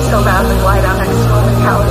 go round and lie down next to him and count.